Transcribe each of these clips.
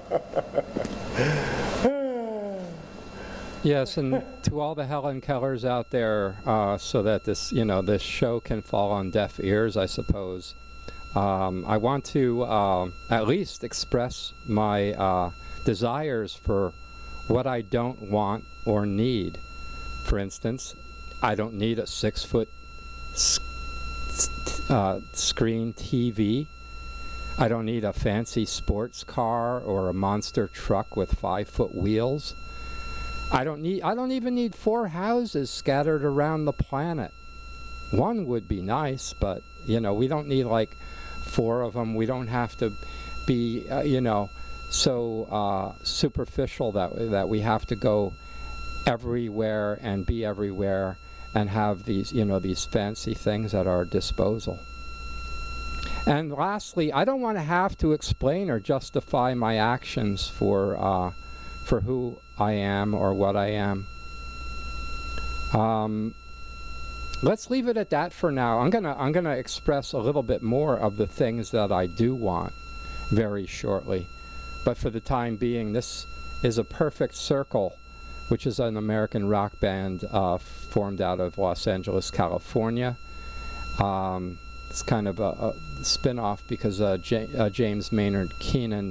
Yes, and to all the Helen Kellers out there, so that this, this show can fall on deaf ears, I suppose. I want to at least express my desires for what I don't want or need. For instance, I don't need a 6-foot screen TV. I don't need a fancy sports car or a monster truck with 5-foot wheels. I don't even need 4 houses scattered around the planet. One would be nice, but we don't need like 4 of them. We don't have to be so superficial that we have to go everywhere and be everywhere and have these these fancy things at our disposal. And lastly, I don't want to have to explain or justify my actions for who I am or what I am. Let's leave it at that for now. I'm gonna express a little bit more of the things that I do want very shortly. But for the time being, this is A Perfect Circle, which is an American rock band formed out of Los Angeles, California. It's kind of a spin-off because James Maynard Keenan,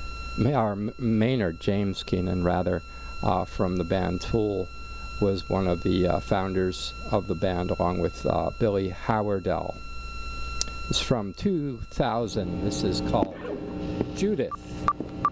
James Keenan rather, from the band Tool, was one of the founders of the band along with Billy Howerdel. It's from 2000. This is called Judith.